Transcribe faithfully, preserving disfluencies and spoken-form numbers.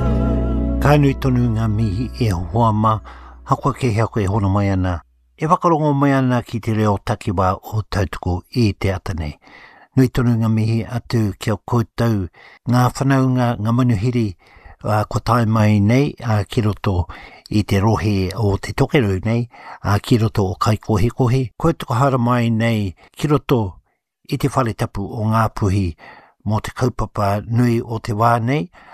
Ka nui tonu ngā mihi e hoama, hakua ke hea koe hono mai ana. E wakarongo mai ana ki te reo takiwa o tautuko i te ata nei. Nui tonu ngā mihi atu kia koutou ngā whanaunga ngā manuhiri uh, ko tai mai nei uh, ki roto i te rohe o te tokeru nei, uh, ki roto o kai kohe kohe. Koe tuko hara mai nei ki roto i te whare tapu o ngā puhi mo te kaupapa nui o te wā nei,